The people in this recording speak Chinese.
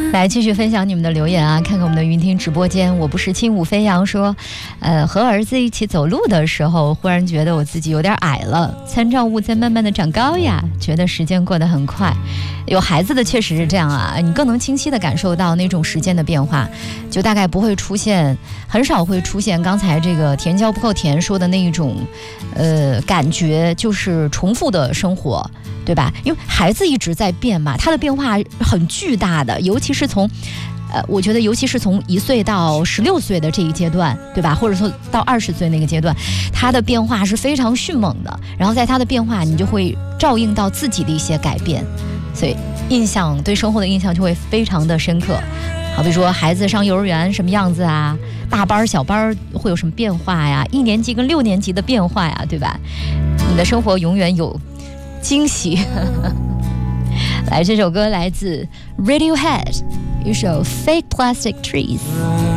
来继续分享你们的留言啊，看看我们的云听直播间。我不是轻舞飞扬说，和儿子一起走路的时候，忽然觉得我自己有点矮了，参照物在慢慢的长高呀，觉得时间过得很快。有孩子的确实是这样啊，你更能清晰的感受到那种时间的变化，就大概不会出现，很少会出现刚才这个甜椒不够甜说的那一种，感觉就是重复的生活。对吧？因为孩子一直在变嘛，他的变化很巨大的，尤其是从，我觉得尤其是从1岁到16岁的这一阶段，对吧？或者说到20岁那个阶段，他的变化是非常迅猛的。然后在他的变化，你就会照应到自己的一些改变，所以对生活的印象就会非常的深刻。好比说孩子上幼儿园什么样子啊，大班小班会有什么变化呀，1年级跟6年级的变化呀，对吧？你的生活永远有惊喜。来，这首歌来自 Radiohead， 一首 Fake Plastic Trees。